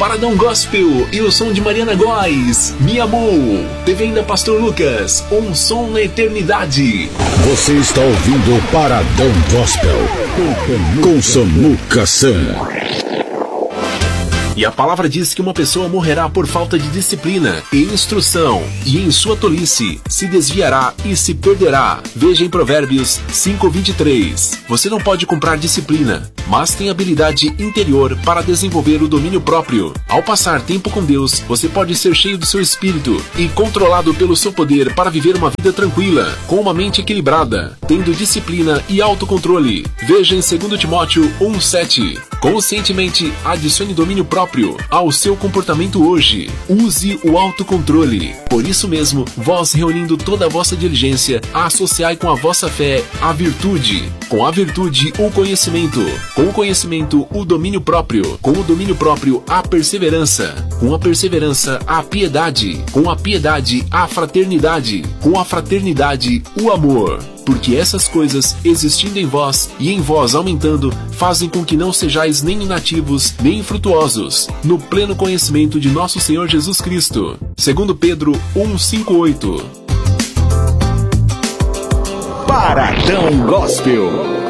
Paradão Gospel e o som de Mariana Góes, Me Amou. TV ainda Pastor Lucas, Um Som na Eternidade. Você está ouvindo o Paradão Gospel com Samuca Sam. E a palavra diz que uma pessoa morrerá por falta de disciplina e instrução, e em sua tolice se desviará e se perderá. Veja em Provérbios 5:23. Você não pode comprar disciplina, mas tem habilidade interior para desenvolver o domínio próprio. Ao passar tempo com Deus, você pode ser cheio do seu espírito e controlado pelo seu poder para viver uma vida tranquila, com uma mente equilibrada, tendo disciplina e autocontrole. Veja em 2 Timóteo 1:7. Conscientemente adicione domínio próprio ao seu comportamento hoje. Use o autocontrole. Por isso mesmo, vós reunindo toda a vossa diligência, associai com a vossa fé a virtude. Com a virtude, o conhecimento. Com o conhecimento, o domínio próprio. Com o domínio próprio, a perseverança. Com a perseverança, a piedade. Com a piedade, a fraternidade. Com a fraternidade, o amor. Porque essas coisas, existindo em vós e em vós aumentando, fazem com que não sejais nem inativos, nem infrutuosos, no pleno conhecimento de nosso Senhor Jesus Cristo. 2 Pedro 1:5-8. Paradão Gospel.